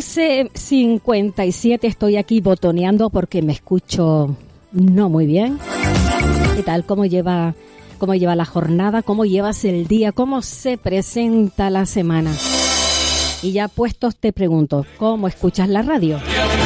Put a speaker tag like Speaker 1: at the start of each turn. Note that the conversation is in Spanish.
Speaker 1: 11:57, estoy aquí botoneando porque me escucho no muy bien. ¿Qué tal? ¿Cómo lleva la jornada? ¿Cómo llevas el día? ¿Cómo se presenta la semana? Y ya puestos te pregunto, ¿cómo escuchas la radio?